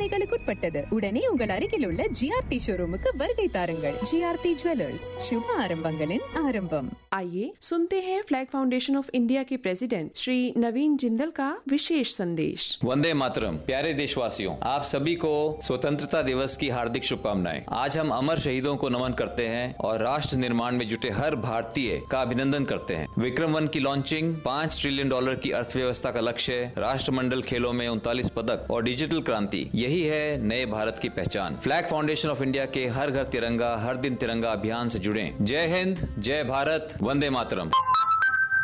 நிபந்தனைகளுக்குட்பட்டது. உடனே உங்கள் அருகில் உள்ள ஜிஆர்டி ஷோரூமுக்கு வருகை தாருங்கள். ஜிஆர்டி ஜுவல்லर्स, शुभ आरंभங்களின் आरंभम। आइए सुनते हैं फ्लैग फाउंडेशन ऑफ इंडिया के प्रेसिडेंट श्री नवीन जिंदल का विशेष संदेश। वंदे मातरम। प्यारे देशवासियों, आप सभी को स्वतंत्रता दिवस की हार्दिक शुभकामनाएं। आज हम अमर शहीदों को नमन करते हैं और राष्ट्र निर्माण में जुटे हर भारतीय का अभिनंदन करते हैं। विक्रम-1 की लॉन्चिंग, $5 ट्रिलियन की अर्थव्यवस्था का लक्ष्य, राष्ट्रमंडल खेलों में 39 पदक और डिजिटल क्रांति, यही है नए भारत की पहचान। फ्लैग फाउंडेशन ऑफ इंडिया के हर घर तिरंगा, हर दिन तिरंगा अभियान से जुड़े। जय हिंद, जय भारत, वंदे मातरम।